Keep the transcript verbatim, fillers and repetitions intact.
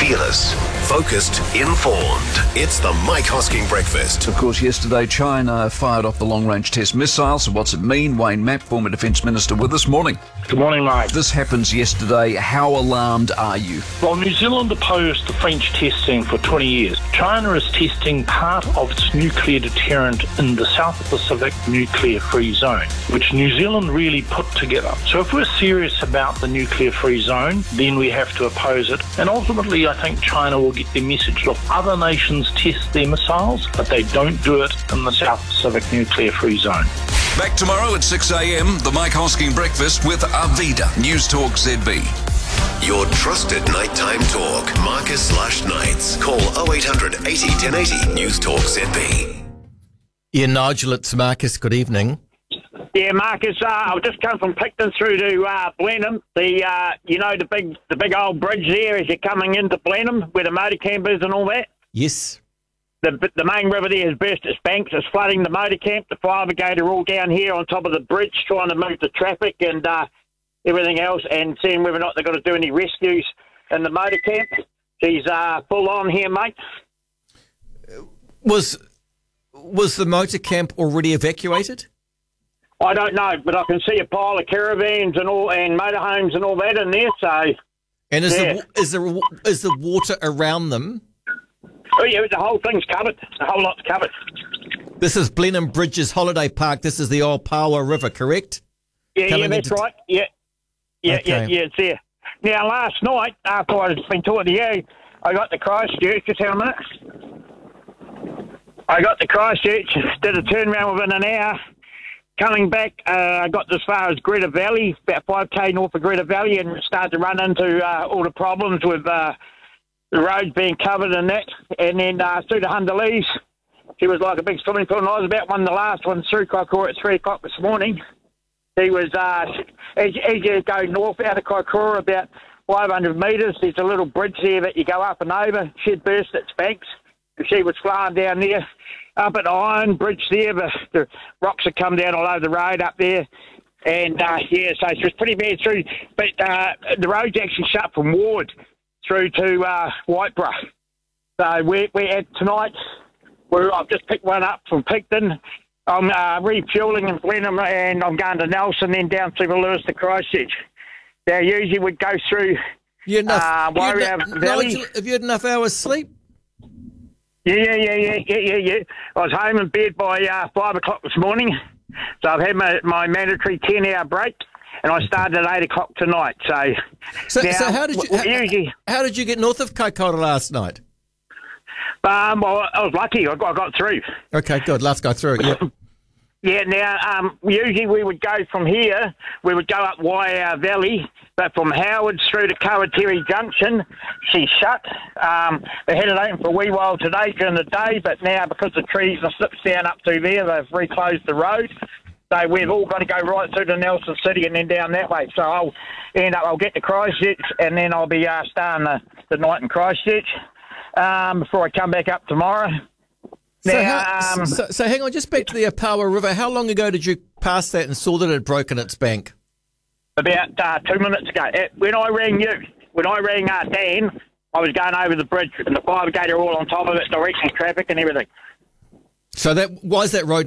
Fearless, focused, informed. It's the Mike Hosking Breakfast. Of course, yesterday China fired off the long-range test missile. So what's it mean? Wayne Mapp, former Defence Minister, with us. Morning. Good morning, Mike. This happens yesterday. How alarmed are you? Well, New Zealand opposed the French testing for twenty years. China is testing part of its nuclear deterrent in the South Pacific nuclear-free zone, which New Zealand really put together. So if we're serious about the nuclear-free zone, then we have to oppose it. And ultimately, I think China will get their message. Look, other nations test their missiles, but they don't do it in the South Pacific nuclear-free zone. Back tomorrow at six a.m, the Mike Hosking Breakfast with Arvida, News Talk Z B. Your trusted nighttime talk. Marcus Lush Nights. Call oh eight hundred eighty ten eighty. News Talk Z B. Yeah, Nigel, it's Marcus. Good evening. Yeah, Marcus, uh, I've just come from Picton through to uh, Blenheim. The uh, you know the big the big old bridge there as you're coming into Blenheim where the motor camp is and all that. Yes. The the main river there has burst its banks. It's flooding the motor camp. The fire brigade are all down here on top of the bridge trying to move the traffic and uh, everything else, and seeing whether or not they're going to do any rescues in the motor camp. She's uh, full on here, mate. Was was the motor camp already evacuated? I don't know, but I can see a pile of caravans and all and motorhomes and all that in there. So, and is yeah. the is the is the water around them? Oh yeah, the whole thing's covered. The whole lot's covered. This is Blenheim Bridges Holiday Park. This is the Opawa River, correct? Yeah, Coming yeah, that's into... right. Yeah, yeah, okay. yeah, yeah, it's there. Now, last night, after I'd been talking to you, I got to Christchurch. Just hang a minute. I got to Christchurch, did a turnaround within an hour. Coming back, uh, I got as far as Greta Valley, about five k north of Greta Valley, and started to run into uh, all the problems with uh, the roads being covered and that. And then uh, through the Hundalee, she was like a big swimming pool. And I was about one of the last ones through Kaikoura at three o'clock this morning. He was, uh, as, as you go north out of Kaikoura, about five hundred metres, there's a little bridge there that you go up and over. She'd burst its banks, and she was flying down there. Up at the Iron Bridge there, the, the rocks had come down all over the road up there. And, uh, yeah, so it was pretty bad through. But uh, the road's actually shut from Ward through to uh, Whiteborough. So we're, we're at tonight, we're, I've just picked one up from Picton. I'm uh, refuelling in Blenheim and I'm going to Nelson, then down through the Lewis to Christchurch. Now, usually we'd go through You enough, uh, you Warrior enough, Valley. Nigel, have you had enough hours sleep? Yeah, yeah, yeah, yeah, yeah, yeah, yeah. I was home in bed by uh, five o'clock this morning, so I've had my, my mandatory ten-hour break, and I started at eight o'clock tonight. So, So, now, so how did you w- how, usually, how did you get north of Kaikoura last night? um, well, I was lucky. I got, I got through. Okay, good. Let's go through it. Yeah. Yeah, now, um, usually we would go from here, we would go up Waiau Valley, but from Howard through to Kawatiri Junction, she's shut. Um, they had it open for a wee while today during the day, but now because the trees are slips down up through there, they've reclosed the road. So we've all got to go right through to Nelson City and then down that way. So I'll end up, I'll get to Christchurch and then I'll be uh, staying the, the night in Christchurch um, before I come back up tomorrow. So, Now, how, um, so, so hang on, just back to the Opawa River. How long ago did you pass that and saw that it had broken its bank? About uh, two minutes ago. Uh, When I rang you, when I rang uh, Dan, I was going over the bridge and the fire brigade are all on top of it, directing traffic and everything. So that why is that road